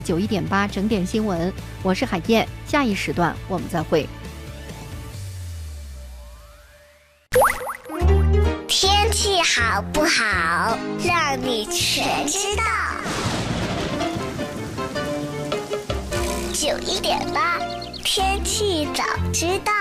91.8整点新闻，我是海燕，下一时段我们再会。 天气好不好，让你全知道。91.8天气早知道。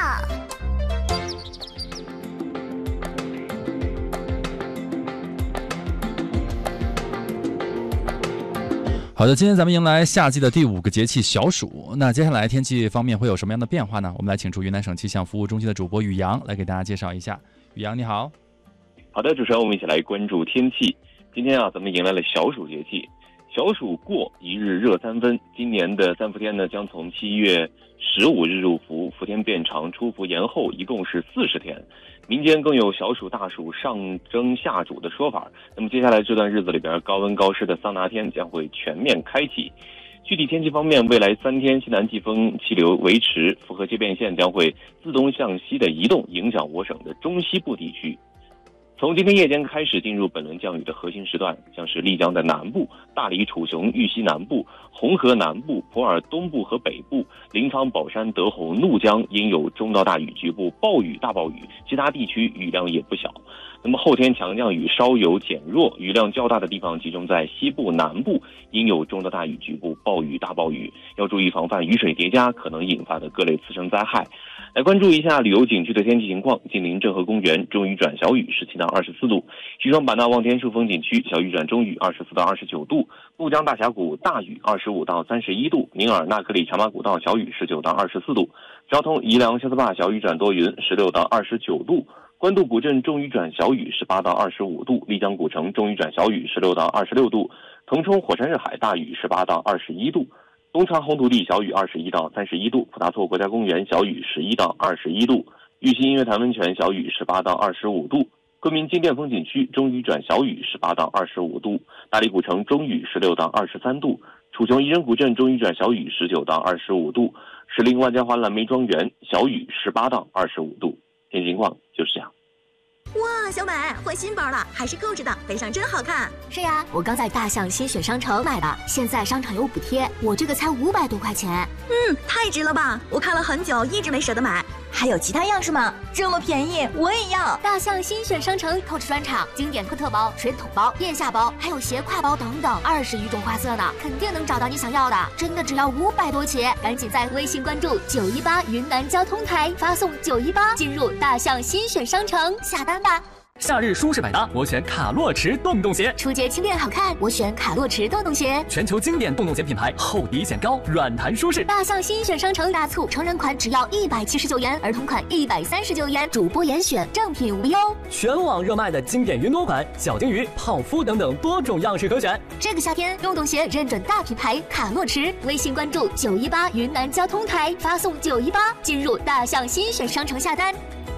好的，今天咱们迎来夏季的第5个节气小暑。那接下来天气方面会有什么样的变化呢？我们来请出云南省气象服务中心的主播宇阳来给大家介绍一下。宇阳你好。 好的，主持人，我们一起来关注天气。今天咱们迎来了小暑节气，小暑过一日热3分。今年的3伏天呢，将从7月15日入伏，伏天变长，出伏延后，一共是40天。民间更有小暑、大暑、上蒸下煮的说法。那么接下来这段日子里边，高温高湿的桑拿天将会全面开启。具体天气方面，未来3天西南季风气流维持，符合界变线将会自东向西的移动，影响我省的中西部地区。从今天夜间开始进入本轮降雨的核心时段，像是丽江的南部、大理、楚雄、玉溪南部、红河南部、普洱东部和北部、临沧、宝山、德宏、怒江应有中到大雨，局部暴雨、大暴雨，其他地区雨量也不小。那么后天强降雨稍有减弱，雨量较大的地方集中在西部、南部，应有中到大雨，局部暴雨、大暴雨，要注意防范雨水叠加可能引发的各类次生灾害。来关注一下旅游景区的天气情况。紧邻镇河公园，中雨转小雨，17到24度；西双版纳望天树风景区，小雨转中雨，24到29度；怒江大峡谷大雨，25到31度；宁尔纳克里茶马古道小雨，19到24度；昭通宜良肖斯坝小雨转多云，16到29度；官渡古镇中雨转小雨，18到25度；丽江古城中雨转小雨，16到26度；腾冲火山日海大雨，18到21度；东川红土地小雨21到31度；普达措国家公园小雨11到21度；玉溪音乐潭温泉小雨18到25度；昆明金殿风景区中雨转小雨18到25度；大理古城中雨16到23度；楚雄宜人古镇中雨转小雨19到25度；石林万家华蓝莓庄园小雨18到25度。天气情况就是这样。 哇，小美换新包了，还是购置的，背上真好看。 是呀，我刚在大象新选商城买的，现在商场有补贴，我这个才500多块钱。 太值了吧！我看了很久，一直没舍得买。还有其他样式吗？这么便宜，我也要。 大象新选商城购置专场，经典特特包、水桶包、腋下包，还有斜挎包等等，20余种花色呢，肯定能找到你想要的。真的只要500多起，赶紧在微信关注918云南交通台，发送918进入大象新选商城下单吧。 夏日舒适百搭，我选卡洛驰洞洞鞋。 初节轻便好看，我选卡洛驰洞洞鞋。 全球经典洞洞鞋品牌，厚底显高，软弹舒适。 大象新选商城大促，成人款只要179元，儿童款139元，主播严选，正品无忧。 全网热卖的经典云朵款、小金鱼、泡芙等等多种样式可选。 这个夏天，洞洞鞋认准大品牌卡洛驰，微信关注918云南交通台，发送918进入大象新选商城下单。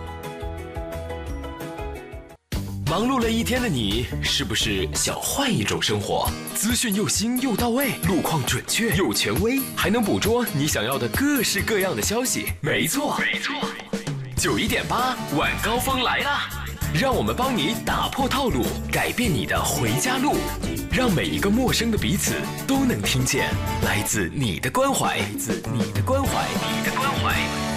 忙碌了一天的你，是不是想换一种生活？资讯又新又到位，路况准确又权威，还能捕捉你想要的各式各样的消息。没错，91.8晚高峰来啦！让我们帮你打破套路，改变你的回家路，让每一个陌生的彼此都能听见来自你的关怀，来自你的关怀，你的关怀。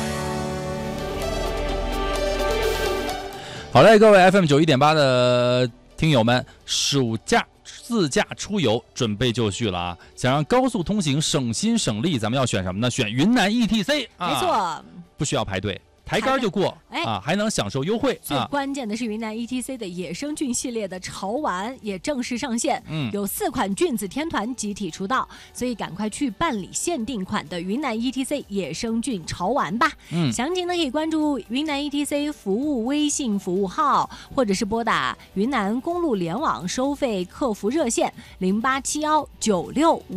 好嘞，各位 FM 91.8的听友们，暑假自驾出游准备就绪了啊！想让高速通行省心省力，咱们要选什么呢？选云南 ETC 啊， 没错， 不需要排队。抬杆就过啊，还能享受优惠。 最关键的是，云南 ETC 的野生菌系列的潮玩也正式上线，有4款菌子天团集体出道，所以赶快去办理限定款的云南 ETC 野生菌潮玩吧。详情呢可以关注云南 ETC 服务微信服务号，或者是拨打云南公路联网收费客服热线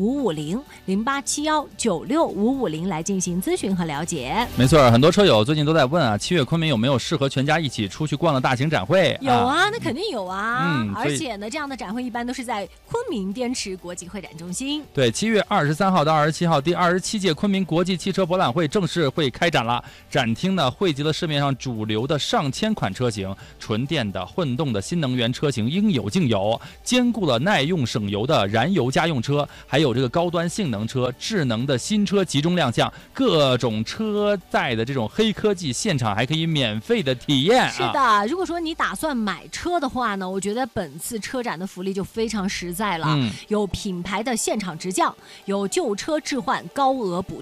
08719655500871965550来进行咨询和了解。 没错，很多车友最近都在在问啊，7月昆明有没有适合全家一起出去逛的大型展会？ 有啊，那肯定有啊。 而且呢，这样的展会一般都是在昆明滇池国际会展中心。 对，7月23号到27号，第27届昆明国际汽车博览会正式会开展了。展厅呢，汇集了市面上主流的上千款车型，纯电的、混动的、新能源车型应有尽有，兼顾了耐用省油的燃油家用车，还有这个高端性能车、智能的新车集中亮相，各种车载的这种黑科技，现场还可以免费的体验。 是的，如果说你打算买车的话呢，我觉得本次车展的福利就非常实在了，有品牌的现场直降，有旧车置换高额补